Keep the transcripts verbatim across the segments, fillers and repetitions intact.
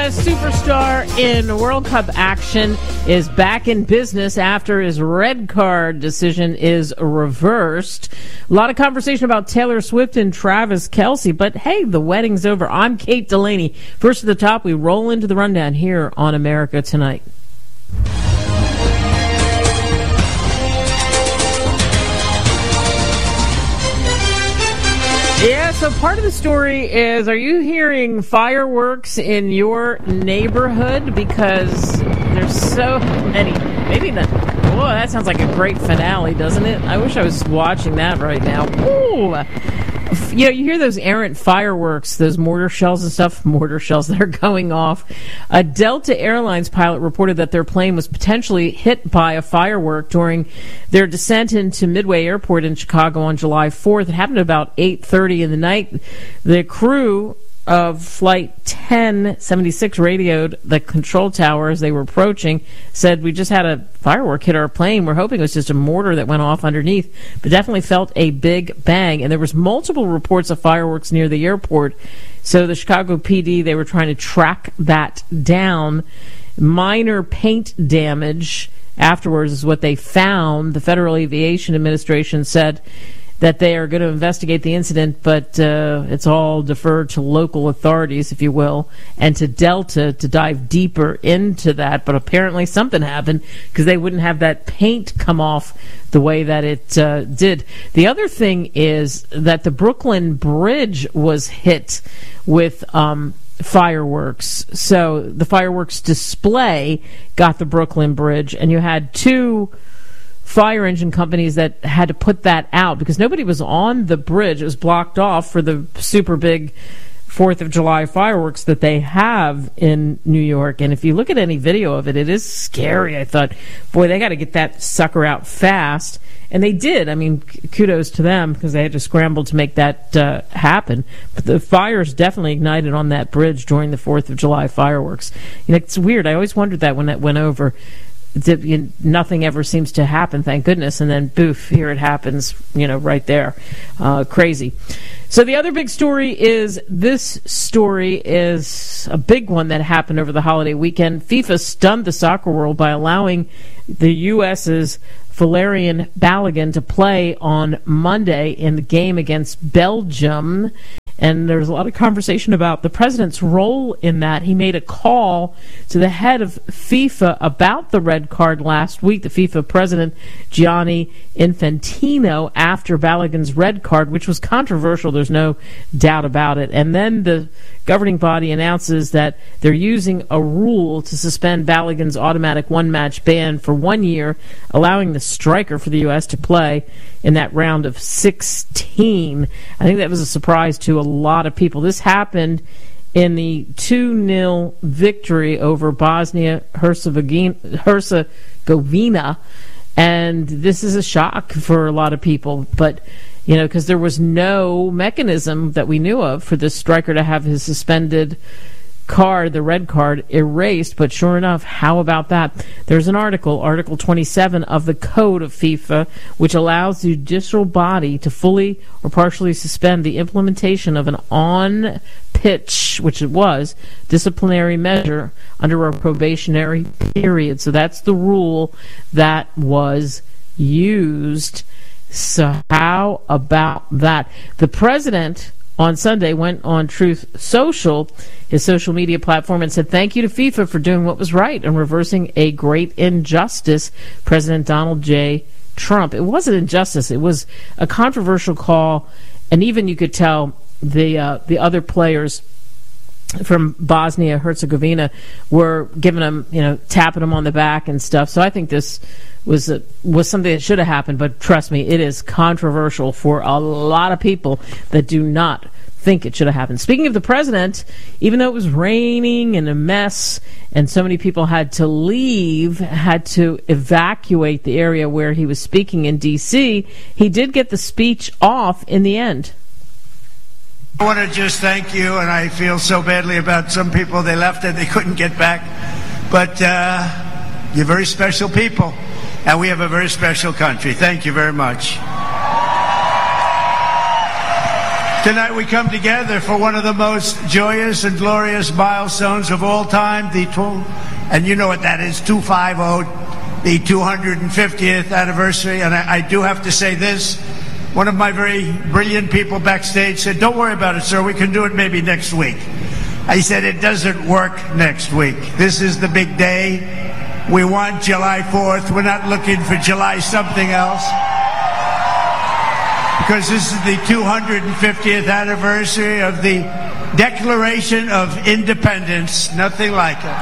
U S superstar in World Cup action is back in business after his red card decision is reversed. A lot of conversation about Taylor Swift and Travis Kelce, but hey, the wedding's over. I'm Kate Delaney. First at the top, we roll into the rundown here on America Tonight. Yeah, so part of the story is, are you hearing fireworks in your neighborhood? Because there's so many. Maybe not. Whoa, that sounds like a great finale, doesn't it? I wish I was watching that right now. Ooh. You know, you hear those errant fireworks, those mortar shells and stuff, mortar shells that are going off. A Delta Airlines pilot reported that their plane was potentially hit by a firework during their descent into Midway Airport in Chicago on July fourth. It happened about eight thirty in the night. The crew of Flight ten seventy-six radioed the control tower as they were approaching, said, "We just had a firework hit our plane. We're hoping it was just a mortar that went off underneath, but definitely felt a big bang." And there was multiple reports of fireworks near the airport. So the Chicago P D, they were trying to track that down. Minor paint damage afterwards is what they found. The Federal Aviation Administration said that they are going to investigate the incident, but uh, it's all deferred to local authorities, if you will, and to Delta to dive deeper into that. But apparently something happened, because they wouldn't have that paint come off the way that it uh, did. The other thing is that the Brooklyn Bridge was hit with um, fireworks. So the fireworks display got the Brooklyn Bridge, and you had two fire engine companies that had to put that out because nobody was on the bridge. It was blocked off for the super big fourth of July fireworks that they have in New York. And if you look at any video of it, it is scary. I thought, boy, they got to get that sucker out fast. And they did. I mean, kudos to them, because they had to scramble to make that uh, happen. But the fires definitely ignited on that bridge during the fourth of July fireworks. You know, it's weird. I always wondered that when that went over. Nothing ever seems to happen, thank goodness, and then boof, here it happens, you know, right there. Uh, crazy. So the other big story is, this story is a big one that happened over the holiday weekend. FIFA stunned the soccer world by allowing the U S's Valérien Balogun to play on Monday in the game against Belgium. And there's a lot of conversation about the president's role in that. He made a call to the head of FIFA about the red card last week, the FIFA president, Gianni Infantino, after Balogun's red card, which was controversial. There's no doubt about it. And then the governing body announces that they're using a rule to suspend Balogun's automatic one-match ban for one year, allowing the striker for the U S to play in that round of sixteen. I think that was a surprise to a lot of people. This happened in the two nil victory over Bosnia-Herzegovina, and this is a shock for a lot of people. But, you know, because there was no mechanism that we knew of for this striker to have his suspended card, the red card, erased. But sure enough, how about that? There's an article, Article twenty-seven of the Code of FIFA, which allows the judicial body to fully or partially suspend the implementation of an on-pitch, which it was, disciplinary measure under a probationary period. So that's the rule that was used. So how about that? The president on Sunday went on Truth Social, his social media platform, and said thank you to FIFA for doing what was right and reversing a great injustice. President Donald J. Trump. It wasn't injustice. It was a controversial call, and even you could tell the uh, the other players from Bosnia-Herzegovina were giving him, you know, tapping him on the back and stuff. So I think this was a, was something that should have happened. But trust me, it is controversial for a lot of people that do not think it should have happened. Speaking of the president, even though it was raining and a mess and so many people had to leave, had to evacuate the area where he was speaking in D C, he did get the speech off in the end. I want to just thank you, and I feel so badly about some people. They left and they couldn't get back. But uh, you're very special people, and we have a very special country. Thank you very much. Tonight we come together for one of the most joyous and glorious milestones of all time, the tw- and you know what that is, two fifty, the two hundred fiftieth anniversary. And I, I do have to say this, one of my very brilliant people backstage said, don't worry about it, sir, we can do it maybe next week. I said, it doesn't work next week. This is the big day. We want July fourth. We're not looking for July something else. Because this is the two hundred fiftieth anniversary of the Declaration of Independence. Nothing like it.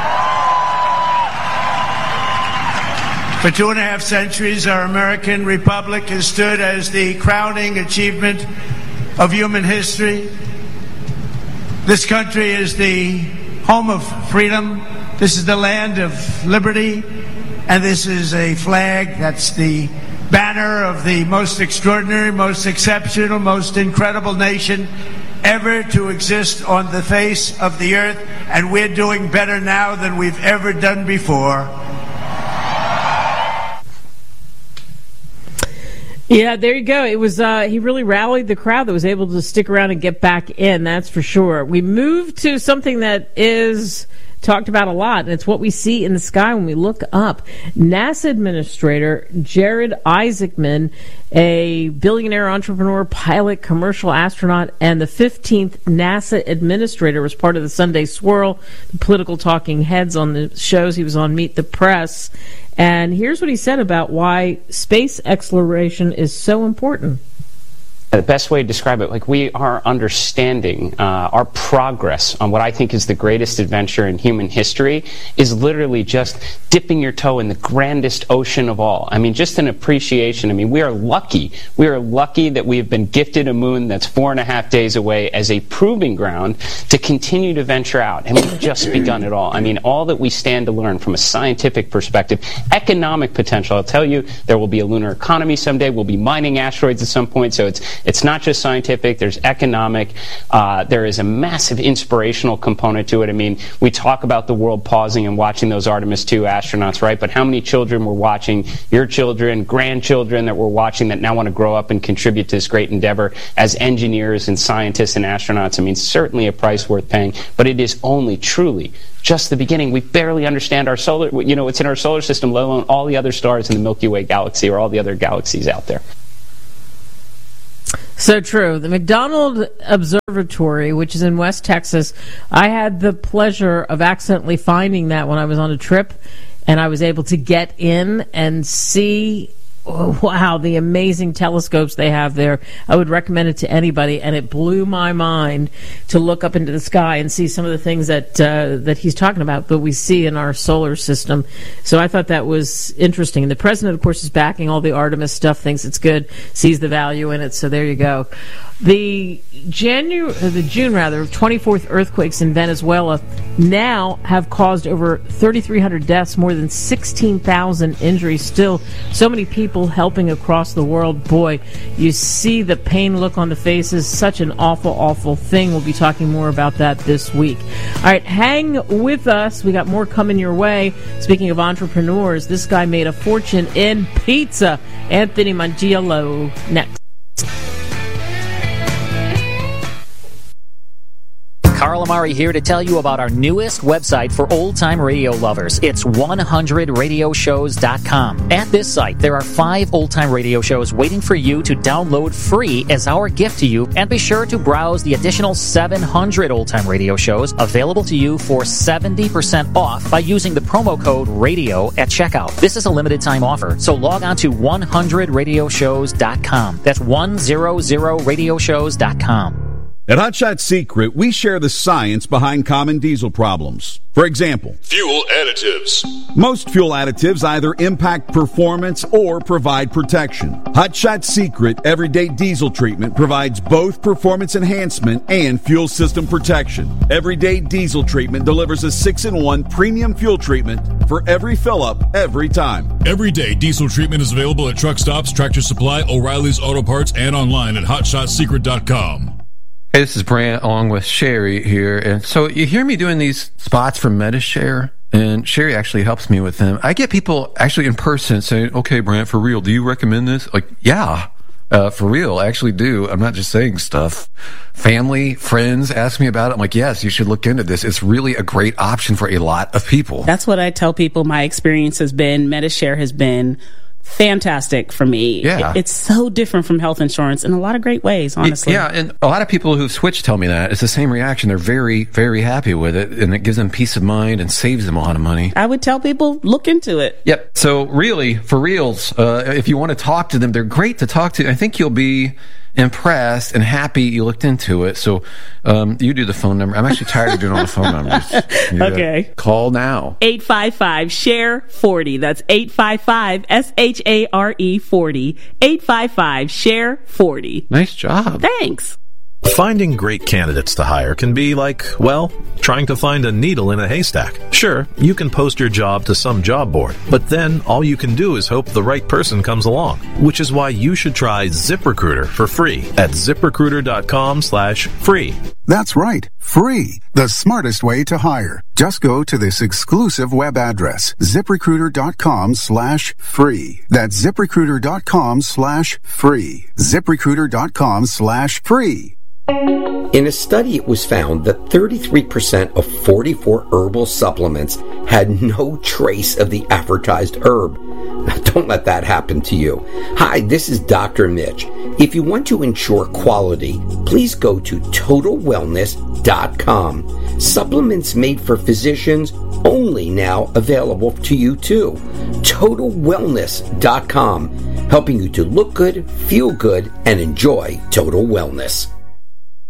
For two and a half centuries, our American republic has stood as the crowning achievement of human history. This country is the home of freedom. This is the land of liberty. And this is a flag that's the banner of the most extraordinary, most exceptional, most incredible nation ever to exist on the face of the earth. And we're doing better now than we've ever done before. Yeah, there you go. It was uh, he really rallied the crowd that was able to stick around and get back in, that's for sure. We moved to something that is talked about a lot, and it's what we see in the sky when we look up. NASA Administrator Jared Isaacman, a billionaire entrepreneur, pilot, commercial astronaut, and the fifteenth NASA Administrator, was part of the Sunday Swirl, the political talking heads on the shows. He was on Meet the Press. And here's what he said about why space exploration is so important. The best way to describe it, like we are understanding uh, our progress on what I think is the greatest adventure in human history is literally just dipping your toe in the grandest ocean of all. I mean, just an appreciation. I mean, we are lucky. We are lucky that we have been gifted a moon that's four and a half days away as a proving ground to continue to venture out. And we've just begun it all. I mean, all that we stand to learn from a scientific perspective, economic potential. I'll tell you, there will be a lunar economy someday. We'll be mining asteroids at some point. So it's It's not just scientific, there's economic, uh, there is a massive inspirational component to it. I mean, we talk about the world pausing and watching those Artemis two astronauts, right? But how many children were watching, your children, grandchildren that were watching that now want to grow up and contribute to this great endeavor as engineers and scientists and astronauts? I mean, certainly a price worth paying, but it is only truly just the beginning. We barely understand our solar, you know, it's in our solar system, let alone all the other stars in the Milky Way galaxy or all the other galaxies out there. So true. The McDonald Observatory, which is in West Texas, I had the pleasure of accidentally finding that when I was on a trip, and I was able to get in and see, oh, wow, the amazing telescopes they have there. I would recommend it to anybody, and it blew my mind to look up into the sky and see some of the things that uh, that he's talking about that we see in our solar system. So I thought that was interesting. And the president, of course, is backing all the Artemis stuff, thinks it's good, sees the value in it. So there you go. The January, the June rather, twenty-fourth earthquakes in Venezuela now have caused over thirty-three hundred deaths, more than sixteen thousand injuries. Still, so many people helping across the world. Boy, you see the pain look on the faces. Such an awful, awful thing. We'll be talking more about that this week. All right, hang with us. We got more coming your way. Speaking of entrepreneurs, this guy made a fortune in pizza. Anthony Mangiello next. Carl Amari here to tell you about our newest website for old-time radio lovers. It's one hundred radio shows dot com. At this site, there are five old-time radio shows waiting for you to download free as our gift to you, and be sure to browse the additional seven hundred old-time radio shows available to you for seventy percent off by using the promo code RADIO at checkout. This is a limited-time offer, so log on to one hundred radio shows dot com. That's one hundred radio shows dot com. At Hot Shot Secret, we share the science behind common diesel problems. For example, fuel additives. Most fuel additives either impact performance or provide protection. Hot Shot Secret Everyday Diesel Treatment provides both performance enhancement and fuel system protection. Everyday Diesel Treatment delivers a six in one premium fuel treatment for every fill-up, every time. Everyday Diesel Treatment is available at truck stops, Tractor Supply, O'Reilly's Auto Parts, and online at hot shot secret dot com. Hey, this is Brant along with Sherry here. And so you hear me doing these spots for MediShare, and Sherry actually helps me with them. I get people actually in person saying, okay, Brant, for real, do you recommend this? Like, yeah, Uh, for real, I actually do. I'm not just saying stuff. Family, friends ask me about it. I'm like, yes, you should look into this. It's really a great option for a lot of people. That's what I tell people my experience has been. Medi-Share has been fantastic for me. Yeah. It, it's so different from health insurance in a lot of great ways, honestly. Yeah, and a lot of people who've switched tell me that. It's the same reaction. They're very, very happy with it, and it gives them peace of mind and saves them a lot of money. I would tell people, look into it. Yep. So really, for reals, uh, if you want to talk to them, they're great to talk to. I think you'll be impressed and happy you looked into it. So um, you do the phone number. I'm actually tired of doing all the phone numbers. You okay. Call now. eight five five, S H A R E, forty. That's eight five five, S H A R E, forty. eight five five, S H A R E, forty. Nice job. Thanks. Finding great candidates to hire can be like, well, trying to find a needle in a haystack. Sure, you can post your job to some job board, but then all you can do is hope the right person comes along, which is why you should try ZipRecruiter for free at ZipRecruiter.com slash free. That's right, free. The smartest way to hire. Just go to this exclusive web address, ZipRecruiter.com slash free. That's ZipRecruiter.com slash free. ZipRecruiter.com slash free. In a study, it was found that thirty-three percent of forty-four herbal supplements had no trace of the advertised herb. Now, don't let that happen to you. Hi, this is Doctor Mitch. If you want to ensure quality, please go to Total Wellness dot com. Supplements made for physicians, only now available to you too. Total Wellness dot com, helping you to look good, feel good, and enjoy total wellness.